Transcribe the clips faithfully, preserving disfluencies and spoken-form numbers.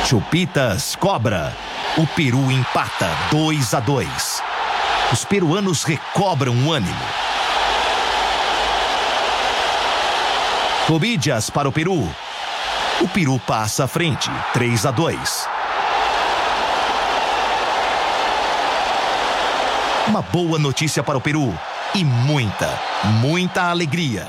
Chupitas cobra. O Peru empata dois a dois. Os peruanos recobram o ânimo. Cubillas para o Peru. O Peru passa à frente, três a dois. Uma boa notícia para o Peru e muita, muita alegría.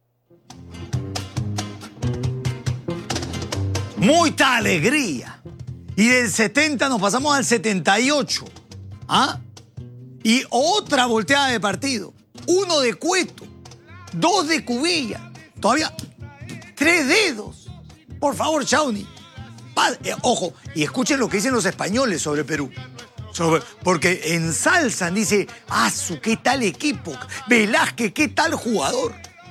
Mucha alegría. Y del setenta nos pasamos al setenta y ocho. ¿Ah? Y otra volteada de partido. Uno de Cueto, dos de Cubillas. Todavía tres dedos. Por favor, Chauni. Eh, ojo, y escuchen lo que dicen los españoles sobre Perú. Sobre, porque ensalzan, dice, Asu, qué tal equipo. Velázquez, qué tal jugador.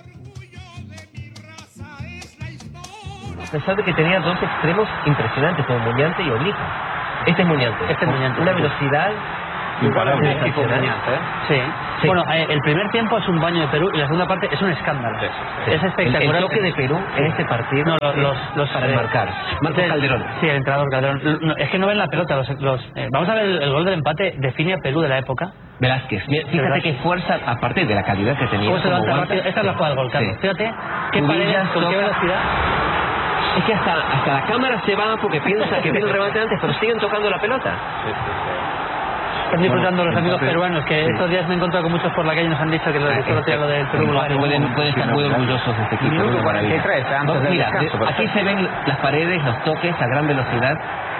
A pesar de que tenía dos extremos impresionantes como Muñante y Oblica. Este es Muñante. Este es Muñante. Una velocidad imparable. ¿eh? Sí. sí. Bueno, eh, el primer tiempo es un baño de Perú y la segunda parte es un escándalo. Sí, sí. Es espectacular. El, el toque de Perú en este partido. No, los, los, los para enmarcar. Marcos Calderón. Sí, el entrenador Calderón. No, es que no ven la pelota. Los, los, eh, vamos a ver el, el gol del empate. Define a Perú de la época. Velázquez. Fíjate qué fuerza, aparte de la calidad que tenía. Se levanta, esta es la jugada del gol, Carlos. Sí. Fíjate qué paredes, con qué velocidad. Es que hasta, hasta la cámara se va porque piensa que viene el remate antes, pero siguen tocando la pelota. Están disfrutando bueno, los amigos peruanos, que sí. estos días me he encontrado con muchos por la calle y nos han dicho que lo, solo te hablo del Perú. Pueden, pueden estar muy orgullosos de este equipo. Minuto cuarenta y tres, antes del Mira, descanso, de, aquí se ven las paredes, los toques a gran velocidad.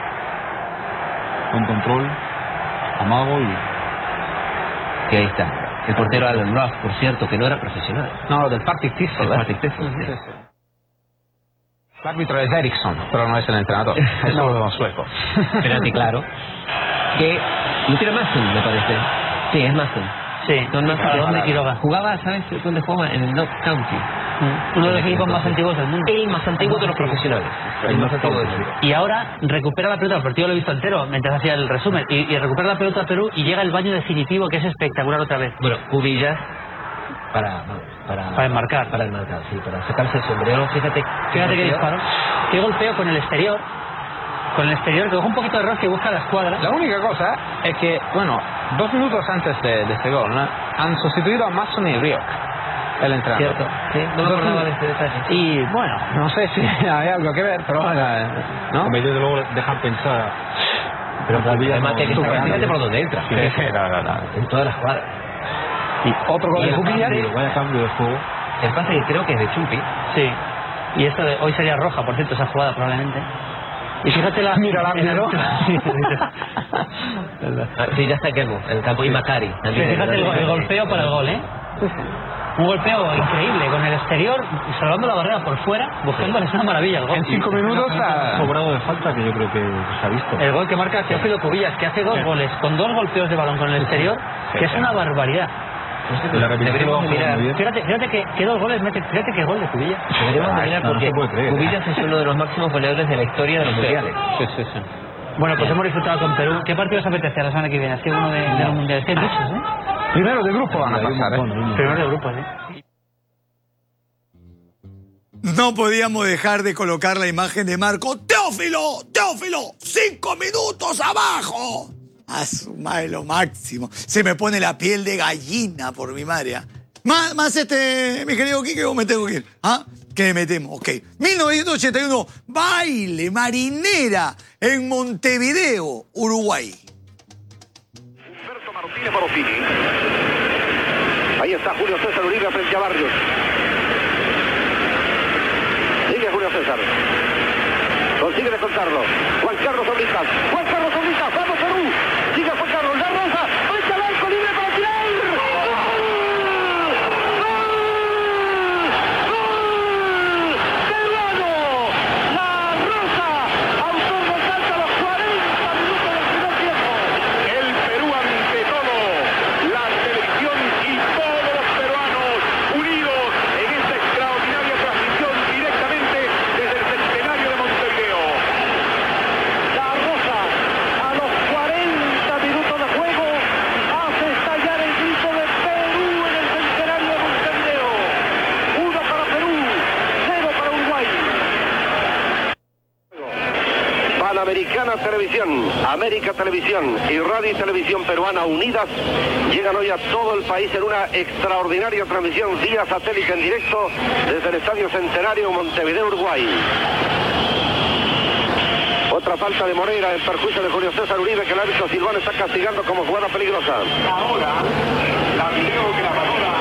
Con control, amago y... Que ahí está. El portero Alan Ruff, por cierto, que no era profesional. No, del Partick Thistle. El Partick Thistle, sí. El árbitro es Eriksson, pero no es el entrenador. Es no. sueco. Pero sí, claro. Que no tiene Madsen, me parece. Sí, es Madsen. Sí. No, no, ¿A dónde Quiroga? Jugaba, ¿sabes dónde jugaba? En el Knox County. Mm. Uno de los equipos más antiguos del mundo. El más antiguo de los profesionales. El más antiguo del mundo. Y ahora recupera la pelota, el partido lo he visto entero mientras hacía el resumen. Y, y recupera la pelota a Perú y llega el baño definitivo que es espectacular otra vez. Bueno, Cubillas. Para, para, para enmarcar. Para enmarcar, sí, para sacarse el sombrero. Fíjate, fíjate que disparo. Qué golpeo con el exterior. Con el exterior, que coge un poquito de error que busca la escuadra. La única cosa es que, bueno, dos minutos antes de, de este gol, ¿no? Han sustituido a Mason y Rioch, el entrenador. Cierto, sí, no me acordaba de este detalle. Y bueno, no sé si hay algo que ver, pero ¿no? En vez de luego dejar pensar. Pero además que fíjate por dónde entra. Sí, sí, no, no, no. En todas las cuadras. Y otro gol de Cubillas. Vaya cambio de juego. El pase que creo que es de Chumpi. Sí. Y esto de hoy sería roja, por cierto, esa jugada probablemente. Y fíjate la... Mira la árbitro. Sí, ya está Kemo, el campo y Macari. Sí, fíjate el, el golpeo para el gol, ¿eh? Un golpeo increíble, con el exterior, salvando la barrera por fuera, buscando sí. Es una maravilla el gol. En cinco minutos ha sobrado de falta que yo creo que se ha visto. El gol que marca Teófilo Cubillas, que hace dos sí. goles, con dos golpeos de balón con el exterior, sí, que sí. es una barbaridad. La deberíamos mirar. Fíjate, fíjate que, que dos goles mete, fíjate que gol de Cubillas. Deberíamos mirar porque no Cubillas es uno de los máximos goleadores de la historia de los mundiales. Sí, sí, sí. Bueno, pues hemos disfrutado con Perú. ¿Qué partido os apetece la semana que viene? Ha sido uno de, de los mundiales. ¿Qué muchos, eh? Primero de grupo van a pasar, ¿eh? Primero de grupo, ¿eh? No podíamos dejar de colocar la imagen de Marco. ¡Teófilo! ¡Teófilo! ¡Cinco minutos abajo! A su madre, lo máximo. Se me pone la piel de gallina por mi madre. ¿eh? Más, más este, mi querido Quique, ¿cómo me tengo que ir? ¿Ah? ¿Qué me metemos? Ok. mil novecientos ochenta y uno, baile marinera en Montevideo, Uruguay. Humberto Martínez Morosini. Ahí está Julio César Uribe frente a Barrios. Sigue Julio César. Consigue descontarlo. Juan Carlos Oblitas. Juan Carlos Oblitas. Vamos Perú. Sigue Juan Carlos. La Rosa. Echa el arco libre para tirar. Panamericana Televisión, América Televisión y Radio y Televisión Peruana unidas llegan hoy a todo el país en una extraordinaria transmisión vía satélite en directo desde el Estadio Centenario Montevideo, Uruguay. Otra falta de Moreira en perjuicio de Julio César Uribe, que el árbitro Silván está castigando como jugada peligrosa. Ahora, la videograbadora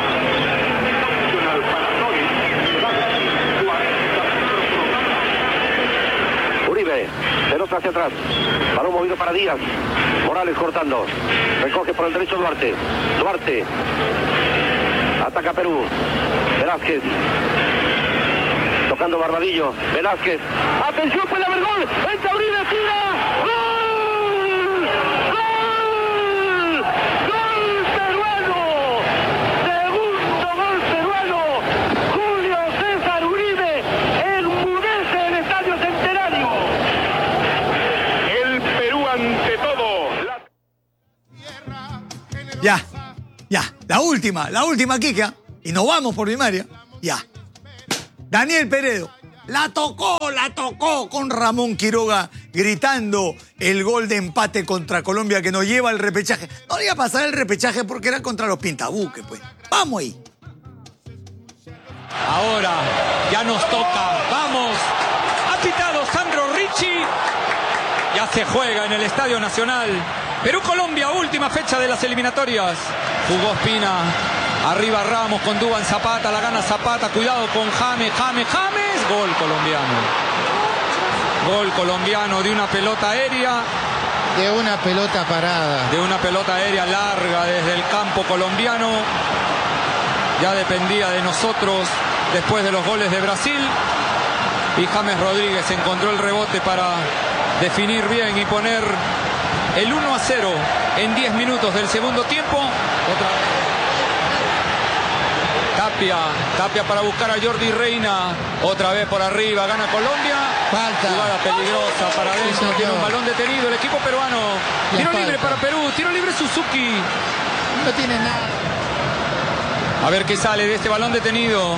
Uribe, pelota hacia atrás, balón movido para Díaz, Morales cortando, recoge por el derecho Duarte, Duarte, ataca Perú, Velázquez, tocando Barbadillo, Velázquez, atención, puede haber gol, entra Uribe, tira, ¡gol! ¡Gol! ¡Gol peruano! Segundo gol peruano, Julio César Uribe, enmudece el Estadio Centenario. El Perú ante todo. La... Ya, ya, la última, la última, Kika. Y nos vamos por primaria. Ya. Daniel Peredo, la tocó, la tocó con Ramón Quiroga gritando el gol de empate contra Colombia que nos lleva al repechaje. No le iba a pasar el repechaje porque era contra los pintabuques, pues. Vamos ahí. Ahora ya nos toca, vamos. Ha pitado Sandro Ricci. Ya se juega en el Estadio Nacional. Perú-Colombia, última fecha de las eliminatorias. Jugó Ospina. Arriba Ramos con Duván Zapata, la gana Zapata, cuidado con James, James, James, gol colombiano. Gol colombiano de una pelota aérea. De una pelota parada. De una pelota aérea larga desde el campo colombiano. Ya dependía de nosotros después de los goles de Brasil. Y James Rodríguez encontró el rebote para definir bien y poner el uno a cero en diez minutos del segundo tiempo. Otra vez. Tapia, Tapia para buscar a Jordi Reina, otra vez por arriba, gana Colombia. Falta. Jugada peligrosa para adentro, Sí, tiene un balón detenido el equipo peruano. La Tiro falta. libre para Perú, tiro libre Suzuki. No tiene nada. A ver qué sale de este balón detenido.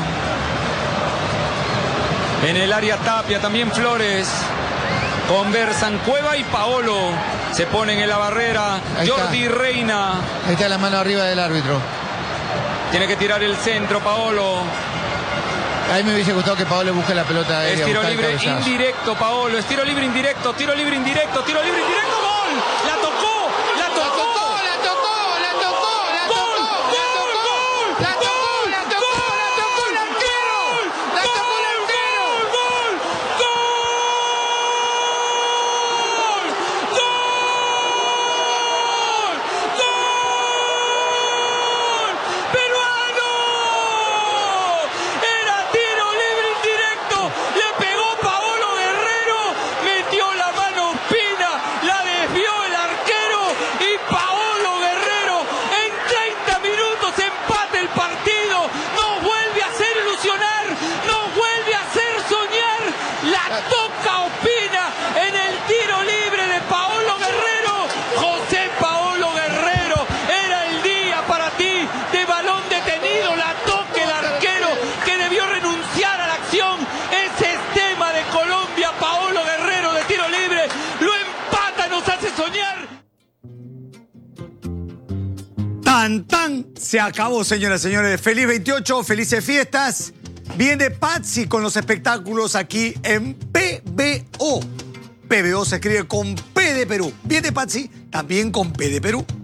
En el área Tapia, también Flores. Conversan Cueva y Paolo. Se ponen en la barrera. Ahí Jordi está. Reina. Ahí está la mano arriba del árbitro. Tiene que tirar el centro, Paolo. A mí me hubiese gustado que Paolo busque la pelota aérea. Es tiro buscar el libre cabezazo. indirecto, Paolo. Es tiro libre indirecto, tiro libre indirecto, tiro libre indirecto. ¡Gol! ¡La tocó! ¡La tocó! La tocó, la tocó, la ¡Gol! tocó, ¡Gol! la tocó, ¡Gol! la tocó, la tocó el arquero, la tocó el arquero. ¡Gol! ¡Gol! ¡Gol! ¡Gol! ¡Peruano! Era tiro libre indirecto. Le pegó Paolo Guerrero. Metió la mano Ospina. La desvió el arquero. Y Paolo Guerrero en treinta minutos empata el partido. Nos vuelve a hacer ilusionar. Nos vuelve a hacer soñar. La toca Ospina en el tiro libre de Paolo Guerrero. José Paolo Guerrero, era el día para ti de balón detenido. La toca el arquero que debió renunciar a la acción. Ese es tema de Colombia. Paolo Guerrero de tiro libre lo empata, nos hace soñar. Tan, tan, se acabó, señoras y señores. Feliz veintiocho, felices fiestas. Viene Patsy con los espectáculos aquí en P B O. P B O se escribe con P de Perú. Viene Patsy también con P de Perú.